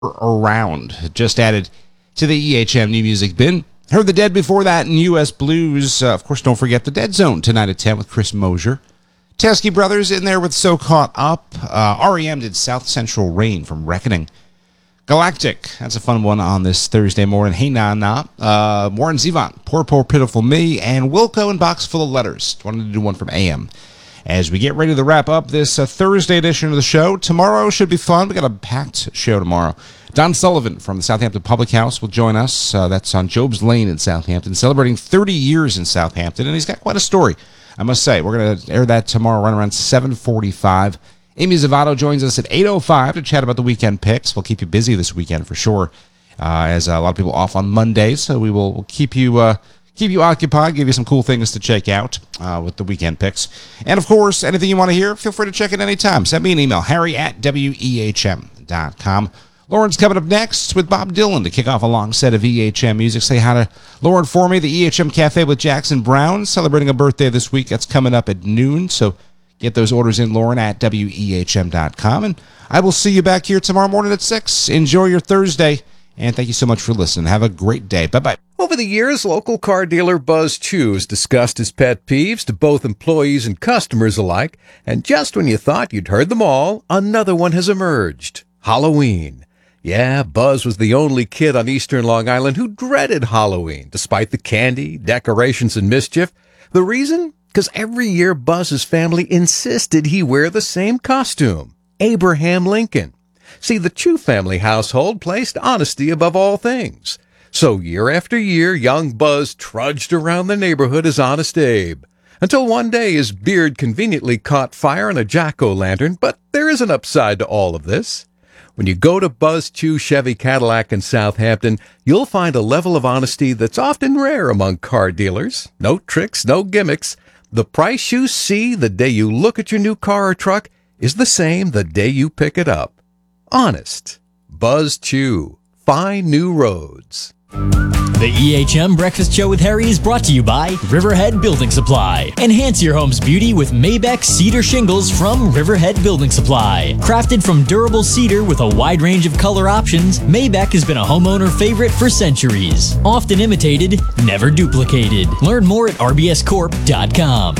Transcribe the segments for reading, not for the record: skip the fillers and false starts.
Around, just added to the EHM New Music Bin. Heard the Dead before that in U.S. Blues. Of course, don't forget the Dead Zone tonight at 10 with Chris Mosier. Teskey Brothers in there with So Caught Up. REM did South Central Rain from Reckoning. Galactic, that's a fun one on this Thursday morning. Hey Na Na. Warren Zevon, Poor Poor Pitiful Me, and Wilco and Box Full of Letters. Wanted to do one from AM. As we get ready to wrap up this Thursday edition of the show, tomorrow should be fun. We got a packed show tomorrow. Don Sullivan from the Southampton Public House will join us. That's on Job's Lane in Southampton, celebrating 30 years in Southampton, and he's got quite a story, I must say. We're going to air that tomorrow around 7:45. Amy Zavato joins us at 8:05 to chat about the weekend picks. We'll keep you busy this weekend for sure, as a lot of people off on Mondays, so we'll keep you occupied, give you some cool things to check out with the weekend picks. And, of course, anything you want to hear, feel free to check it anytime. Send me an email, harry@wehm.com. Lauren's coming up next with Bob Dylan to kick off a long set of EHM music. Say hi to Lauren for me, the EHM Cafe with Jackson Brown, celebrating a birthday this week. That's coming up at noon, so get those orders in, Lauren, at wehm.com. And I will see you back here tomorrow morning at 6. Enjoy your Thursday. And thank you so much for listening. Have a great day. Bye-bye. Over the years, local car dealer Buzz Chew has discussed his pet peeves to both employees and customers alike. And just when you thought you'd heard them all, another one has emerged. Halloween. Yeah, Buzz was the only kid on eastern Long Island who dreaded Halloween, despite the candy, decorations, and mischief. The reason? Because every year Buzz's family insisted he wear the same costume, Abraham Lincoln. See, the Chew family household placed honesty above all things. So year after year, young Buzz trudged around the neighborhood as Honest Abe, until one day his beard conveniently caught fire on a jack-o'-lantern. But there is an upside to all of this. When you go to Buzz Chew Chevy Cadillac in Southampton, you'll find a level of honesty that's often rare among car dealers. No tricks, no gimmicks. The price you see the day you look at your new car or truck is the same the day you pick it up. Honest. Buzz Chew. Find new roads. The EHM Breakfast Show with Harry is brought to you by Riverhead Building Supply. Enhance your home's beauty with Maybeck Cedar Shingles from Riverhead Building Supply. Crafted from durable cedar with a wide range of color options, Maybeck has been a homeowner favorite for centuries. Often imitated, never duplicated. Learn more at rbscorp.com.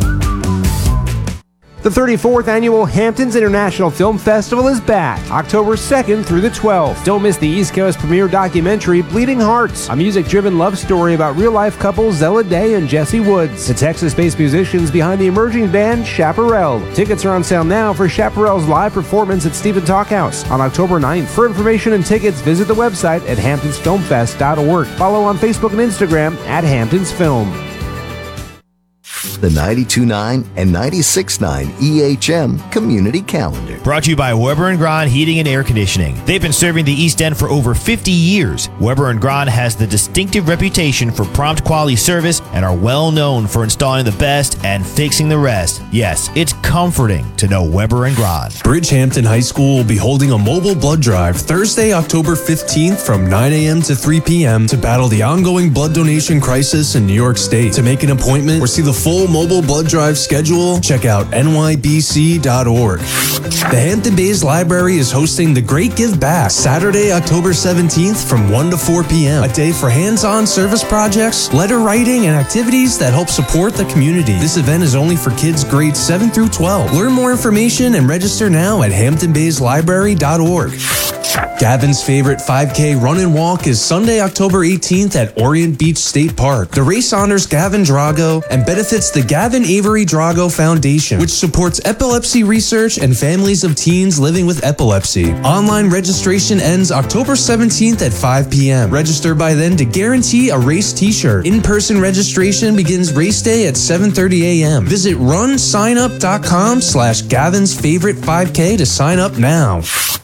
The 34th Annual Hamptons International Film Festival is back, October 2nd through the 12th. Don't miss the East Coast premiere documentary, Bleeding Hearts, a music-driven love story about real-life couples Zella Day and Jesse Woods, the Texas-based musicians behind the emerging band Chaparral. Tickets are on sale now for Chaparral's live performance at Stephen Talkhouse on October 9th. For information and tickets, visit the website at hamptonsfilmfest.org. Follow on Facebook and Instagram at Hamptons Film. The 92.9 and 96.9 EHM Community Calendar. Brought to you by Weber & Grahn Heating and Air Conditioning. They've been serving the East End for over 50 years. Weber & Grahn has the distinctive reputation for prompt quality service and are well known for installing the best and fixing the rest. Yes, it's comforting to know Weber & Grahn. Bridgehampton High School will be holding a mobile blood drive Thursday, October 15th from 9 a.m. to 3 p.m. to battle the ongoing blood donation crisis in New York State. To make an appointment or see the full mobile blood drive schedule, check out nybc.org. The Hampton Bays Library is hosting the Great Give Back Saturday, October 17th from 1 to 4 p.m. A day for hands-on service projects, letter writing, and activities that help support the community. This event is only for kids grades 7 through 12. Learn more information and register now at hamptonbayslibrary.org. Gavin's favorite 5K run and walk is Sunday, October 18th at Orient Beach State Park. The race honors Gavin Drago and benefits the Gavin Avery Drago Foundation, which supports epilepsy research and families of teens living with epilepsy. Online registration ends October 17th at 5 p.m. Register by then to guarantee a race t-shirt. In-person registration begins race day at 7:30 a.m. Visit runsignup.com/Gavin's favorite 5K to sign up now.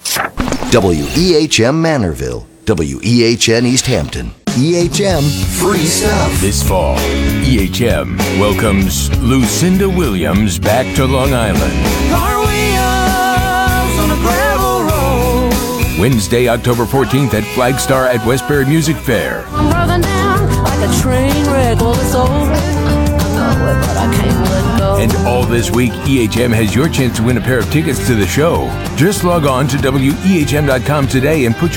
WEHM Manorville, WEHN East Hampton, EHM Free Stuff. This fall, EHM welcomes Lucinda Williams back to Long Island. Car wheels on a gravel road. Wednesday, October 14th at Flagstar at Westbury Music Fair. I'm running down like a train wreck, all it's over. with, but I can't let go. And all this week, EHM has your chance to win a pair of tickets to the show. Just log on to WEHM.com today and put your